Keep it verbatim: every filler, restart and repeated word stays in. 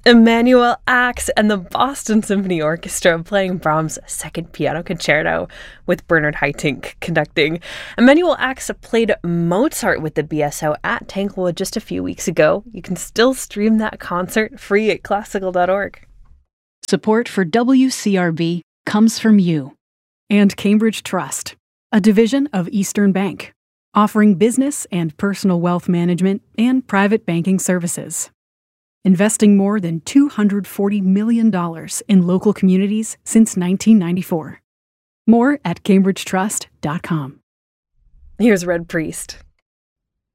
Emanuel Ax and the Boston Symphony Orchestra playing Brahms' Second Piano Concerto with Bernard Haitink conducting. Emanuel Ax played Mozart with the B S O at Tanglewood just a few weeks ago. You can still stream that concert free at classical dot org. Support for W C R B comes from you and Cambridge Trust, a division of Eastern Bank, offering business and personal wealth management and private banking services. Investing more than two hundred forty million dollars in local communities since nineteen ninety-four. More at cambridge trust dot com. Here's Red Priest.